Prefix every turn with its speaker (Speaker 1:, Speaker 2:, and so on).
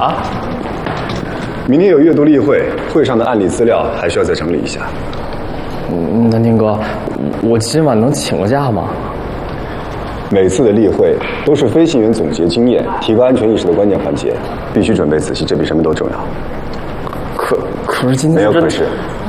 Speaker 1: 啊？
Speaker 2: 明天有阅读例会，会上的案例资料还需要再整理一下。
Speaker 1: 南天哥，我今晚能请个假吗？
Speaker 2: 每次的例会都是飞行员总结经验、提高安全意识的关键环节，必须准备仔细，这比什么都重要。
Speaker 1: 可是今天
Speaker 2: 没有可是，